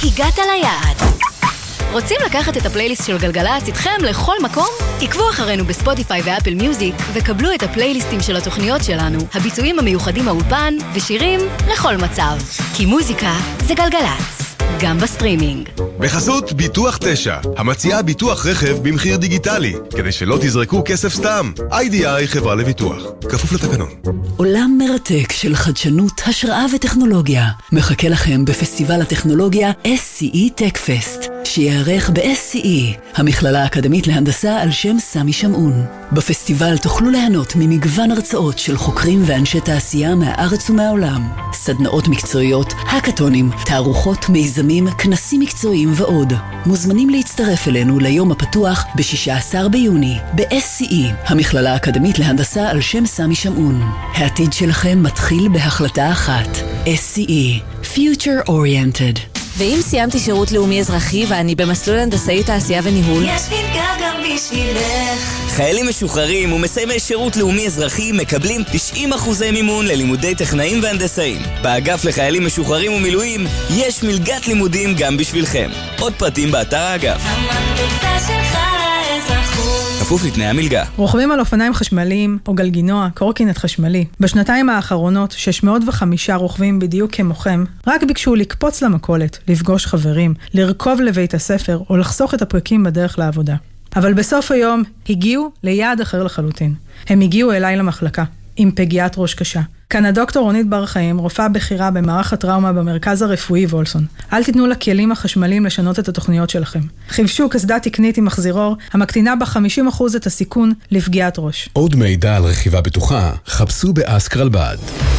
הגעת ליעד. רוצים לקחת את הפלייליסט של גלגלצ איתכם לכל מקום? עקבו אחרינו בספוטיפיי ואפל מיוזיק וקבלו את הפלייליסטים של התוכניות שלנו, הביצועים המיוחדים מהאולפן ושירים לכל מצב. כי מוזיקה זה גלגלצ. גם בסטרימינג. בחסות ביטוח 9, המציעה ביטוח רכב במחיר דיגיטלי, כדי שלא תזרקו כסף סתם. IDI חברה לביטוח, כפוף לתקנון. עולם מרתק של חדשנות, השראה וטכנולוגיה מחכה לכם בפסטיבל הטכנולוגיה SCE TechFest, שיערך ב-SCE, המכללה האקדמית להנדסה על שם סמי שמעון. בפסטיבל תוכלו ליהנות ממגוון הרצאות של חוקרים ואנשי תעשייה מהארץ ומהעולם, סדנאות מקצועיות, הקטונים, תערוכות, מיזמים, כנסים מקצועיים ועוד. מוזמנים להצטרף אלינו ליום הפתוח ב-16 ביוני ב-SCE, המכללה האקדמית להנדסה על שם סמי שמעון. העתיד שלכם מתחיל בהחלטה אחת. SCE, Future Oriented. ואם סיימתי שירות לאומי אזרחי ואני במסלול הנדסאי תעשייה וניהול, יש מלגה גם בשבילך. חיילים משוחררים ומסיימי שירות לאומי אזרחי מקבלים 90% מימון ללימודי טכנאים והנדסאים. באגף לחיילים משוחררים ומילואים יש מלגת לימודים גם בשבילכם. עוד פרטים באתר האגף. המלגה שלך לאזרחות. כפוף לתנאי המלגה. רוכבים על אופניים חשמליים או גלגינוע, קורקינט חשמלי. בשנתיים האחרונות 605 רוכבים בדיוק כמוכם רק ביקשו לקפוץ למכולת, לפגוש חברים, לרכוב לבית הספר או לחסוך את הפרקים בדרך לעבודה. אבל בסוף היום הגיעו ליעד אחר לחלוטין. הם הגיעו אליי למחלקה עם פגיעת ראש קשה. כאן הדוקטור רונית בר חיים, רופאה בכירה במערך הטראומה במרכז הרפואי וולסון. אל תיתנו לכלים החשמליים לשנות את התוכניות שלכם. חיפשו קסדה תקנית עם מחזירור, המקטינה ב-50% את הסיכון לפגיעת ראש. עוד מידע על רכיבה בטוחה, חפשו באסק רלב"ד.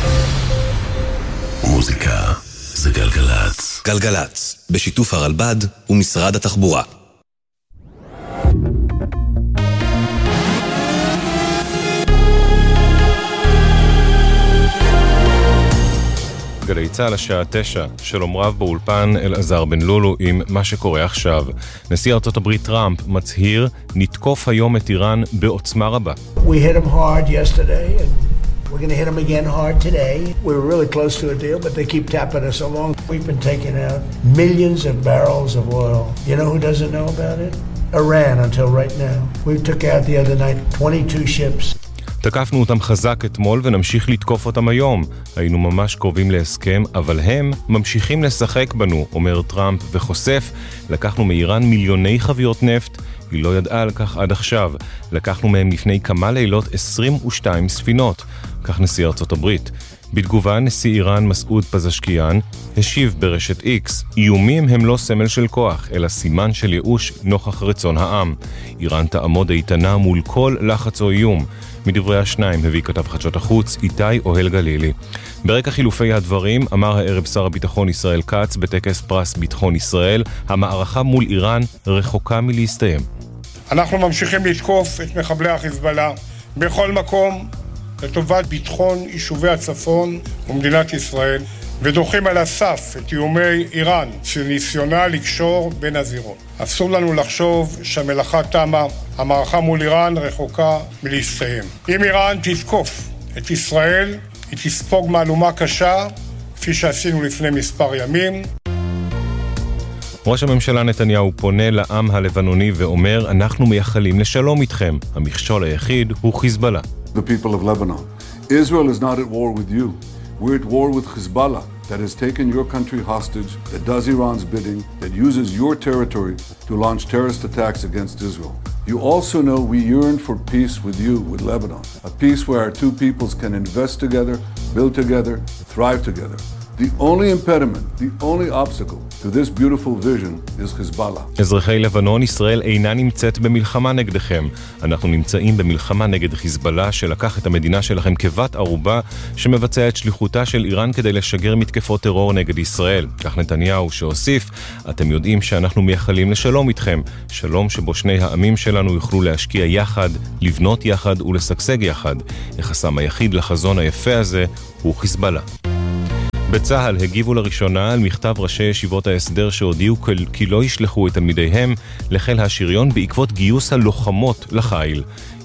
מוזיקה זה גלגלצ. גלגלצ, בשיתוף הרלב"ד ומשרד התחבורה. גלי צהל השעה 9, שלום רב באולפן אלעזר בן לולו עם מה שקורה עכשיו. נשיא ארצות הברית טראמפ מצהיר, נתקוף היום את איראן בעוצמה רבה. We hit them hard yesterday and we're going to hit them again hard today. We were really close to a deal, but they keep tapping us along. We've been taking out millions of barrels of oil. You know who doesn't know about it? Iran until right now. We took out the other night 22 ships. תקפנו אותם חזק אתמול ונמשיך לתקוף אותם היום. היינו ממש קרובים להסכם, אבל הם ממשיכים לשחק בנו, אומר טראמפ וחושף. לקחנו מאיראן מיליוני חביות נפט, היא לא ידעה על כך עד עכשיו. לקחנו מהם לפני כמה לילות 22 ספינות, כך נשיא ארצות הברית. בתגובה נשיא איראן מסעוד פזשקיאן השיב ברשת X, איומים הם לא סמל של כוח, אלא סימן של ייאוש נוכח רצון העם. איראן תעמוד איתנה מול כל לחץ או איום. מדברי השניים הביא כתב חדשות החוץ איתי אוהל גלילי. ברקע חילופי הדברים אמר הערב שר הביטחון ישראל כץ בטקס פרס ביטחון ישראל, המערכה מול איראן רחוקה מלהסתיים. אנחנו ממשיכים לתקוף את מחבלי החיזבאללה בכל מקום לטובת ביטחון יישובי הצפון ומדינת ישראל, ודוחים על הסף את איומי איראן של ניסיונה לקשור בין הזירות. אסור לנו לחשוב שהמלאכה תמה, המערכה מול איראן רחוקה מלהסתיים. אם איראן תתקוף את ישראל, היא תספוג מהלומה קשה, כפי שעשינו לפני מספר ימים. ראש הממשלה נתניהו פונה לעם הלבנוני ואומר, אנחנו מייחלים לשלום איתכם. המכשול היחיד הוא חיזבאללה. The people of Lebanon. Israel is not at war with you. We're at war with Hezbollah that has taken your country hostage, that does Iran's bidding, that uses your territory to launch terrorist attacks against Israel. You also know we yearn for peace with you, with Lebanon. A peace where our two peoples can invest together, build together, thrive together. The only impediment, the only obstacle to this beautiful vision is Hezbollah. אזרחי לבנון, ישראל אינה נמצאת במלחמה נגדכם. אנחנו נמצאים במלחמה נגד חיזבאללה שלקח את המדינה שלכם כבת ערובה שמבצע את שליחותה של איראן כדי לשגר מתקפות טרור נגד ישראל. כך נתניהו שהוסיף, אתם יודעים שאנחנו מייחלים לשלום איתכם. שלום שבו שני העמים שלנו יוכלו להשקיע יחד, לבנות יחד ולשגשג יחד. החסם היחיד לחזון היפה הזה הוא חיזבאללה. בצהל הגיבו לראשונה על מכתב ראשי ישיבות ההסדר שהודיעו כי לא ישלחו את תלמידיהם לחיל השריון בעקבות גיוס הלוחמות לחיל.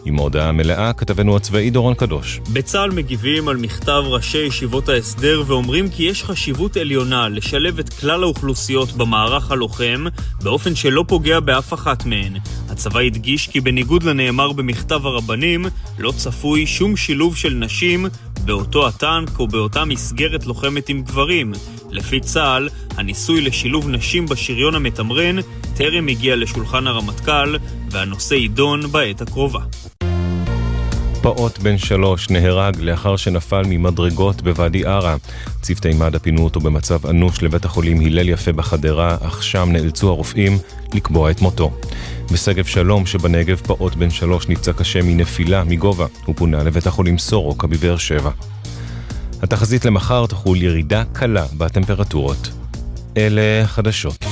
עם ההודעה המלאה כתבנו הצבאי דורון קדוש. בצה"ל מגיבים על מכתב ראשי ישיבות ההסדר ואומרים כי יש חשיבות עליונה לשלב את כלל האוכלוסיות במערך הלוחם באופן שלא פוגע באף אחת מהן. הצבא הדגיש כי בניגוד לנאמר במכתב הרבנים, לא צפוי שום שילוב של נשים באותו הטנק או באותה מסגרת לוחמת עם גברים. לפי צה"ל, הניסוי לשילוב נשים בשריון המתמרן טרם הגיע לשולחן הרמטכ"ל, והנושא יידון בעת הקרובה. פעוט בן 3 נהרג לאחר שנפל ממדרגות בוואדי ערה. צוותי מד"א פינו אותו במצב אנוש לבית החולים הלל יפה בחדרה, אך שם נאלצו הרופאים לקבוע את מותו. בשגב שלום שבנגב פעוט בן 3 נפצע קשה מנפילה מגובה. הוא פונה לבית החולים סורוקה בבאר שבע. התחזית למחר תחול ירידה קלה בטמפרטורות. אלה חדשות.